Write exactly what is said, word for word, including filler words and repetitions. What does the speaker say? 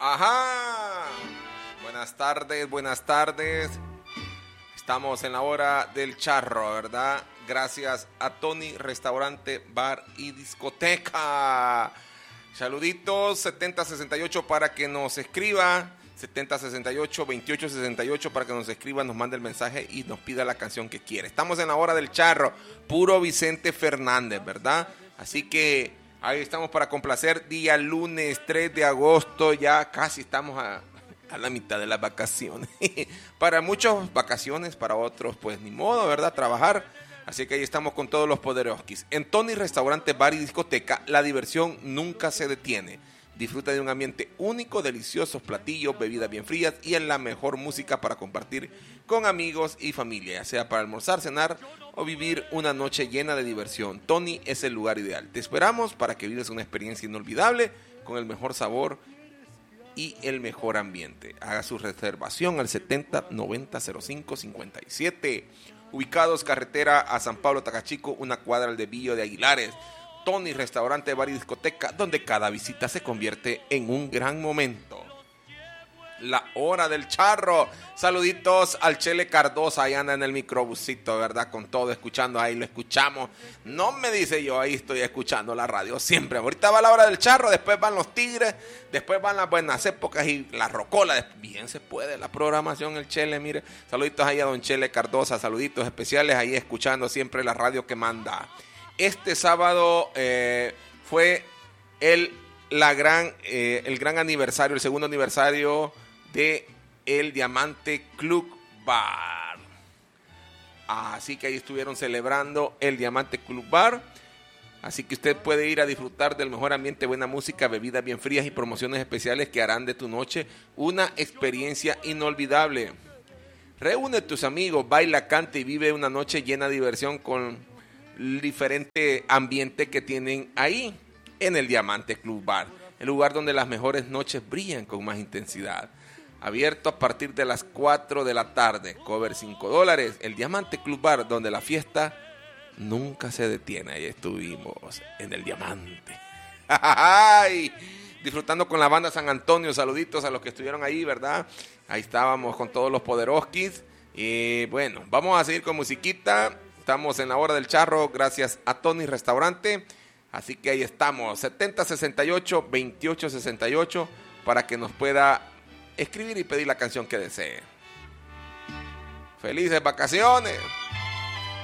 Ajá. Buenas tardes, buenas tardes. Estamos en la hora del charro, ¿verdad? Gracias a Tony Restaurante, Bar y Discoteca. Saluditos, setenta sesenta y ocho para que nos escriba. setenta sesenta y ocho, veintiocho sesenta y ocho para que nos escriba, nos mande el mensaje y nos pida la canción que quiere. Estamos en la hora del charro, puro Vicente Fernández, ¿verdad? Así que ahí estamos para complacer. Día lunes tres de agosto, ya casi estamos a, a la mitad de las vacaciones. Para muchos vacaciones, para otros pues ni modo, ¿verdad? Trabajar. Así que ahí estamos con todos los poderoskis. En Tony Restaurante, Bar y Discoteca, la diversión nunca se detiene. Disfruta de un ambiente único, deliciosos platillos, bebidas bien frías y en la mejor música para compartir con amigos y familia, ya sea para almorzar, cenar o vivir una noche llena de diversión. Tony es el lugar ideal. Te esperamos para que vivas una experiencia inolvidable con el mejor sabor y el mejor ambiente. Haga su reservación al setenta noventa cero cinco cincuenta y siete. Ubicados carretera a San Pablo Tacachico, una cuadra al desvío de Aguilares. Tony Restaurante, Bar y Discoteca, donde cada visita se convierte en un gran momento. La hora del charro. Saluditos al Chele Cardosa, ahí anda en el microbusito, ¿verdad? Con todo, escuchando, ahí lo escuchamos. No me dice yo, ahí estoy escuchando la radio siempre. Ahorita va la hora del charro, después van los tigres, después van las buenas épocas y la rocola. Bien se puede la programación, el Chele, mire. Saluditos ahí a don Chele Cardosa, saluditos especiales ahí escuchando siempre la radio que manda. Este sábado eh, fue el, la gran, eh, el gran aniversario, el segundo aniversario de el Diamante Club Bar. Así que ahí estuvieron celebrando el Diamante Club Bar. Así que usted puede ir a disfrutar del mejor ambiente, buena música, bebidas bien frías y promociones especiales que harán de tu noche una experiencia inolvidable. Reúne a tus amigos, baila, canta y vive una noche llena de diversión con el diferente ambiente que tienen ahí en el Diamante Club Bar, el lugar donde las mejores noches brillan con más intensidad. Abierto a partir de las cuatro de la tarde, cover cinco dólares, el Diamante Club Bar, donde la fiesta nunca se detiene. Ahí estuvimos en el Diamante. ¡Ay! Disfrutando con la banda San Antonio, saluditos a los que estuvieron ahí, ¿verdad? Ahí estábamos con todos los poderoskis. Y bueno, vamos a seguir con musiquita. Estamos en la hora del charro gracias a Tony Restaurante. Así que ahí estamos, setenta sesenta y ocho, veintiocho sesenta y ocho, para que nos pueda escribir y pedir la canción que desee. ¡Felices vacaciones!